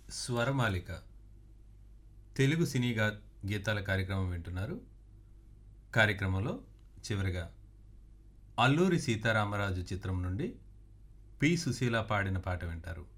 స్వరమాలిక తెలుగు సినీ గీతాల కార్యక్రమం వింటున్నారు. కార్యక్రమంలో చివరిగా అల్లూరి సీతారామరాజు చిత్రం నుండి పి సుశీల పాడిన పాట వింటారు.